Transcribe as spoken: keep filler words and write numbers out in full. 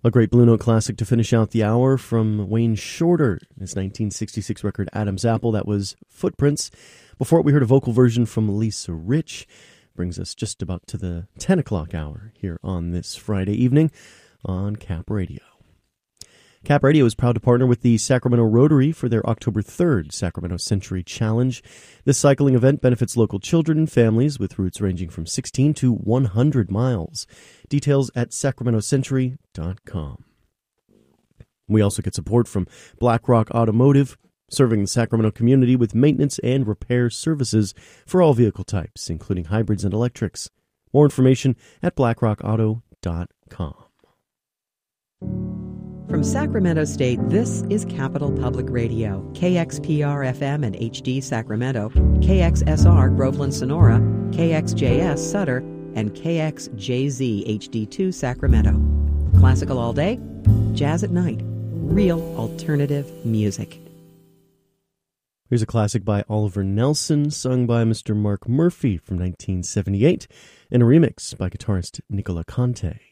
A great Blue Note classic to finish out the hour from Wayne Shorter, his nineteen sixty-six record Adam's Apple. That was Footprints. Before it, we heard a vocal version from Lisa Rich. Brings us just about to the ten o'clock hour here on this Friday evening on Cap Radio. Cap Radio is proud to partner with the Sacramento Rotary for their October third Sacramento Century Challenge. This cycling event benefits local children and families with routes ranging from sixteen to one hundred miles. Details at sacramento century dot com. We also get support from BlackRock Automotive, serving the Sacramento community with maintenance and repair services for all vehicle types, including hybrids and electrics. More information at blackrock auto dot com. From Sacramento State, this is Capital Public Radio, K X P R F M and H D Sacramento, K X S R Groveland Sonora, K X J S Sutter, and K X J Z H D two Sacramento. Classical all day, jazz at night, real alternative music. Here's a classic by Oliver Nelson, sung by Mister Mark Murphy from nineteen seventy-eight, and a remix by guitarist Nicola Conte.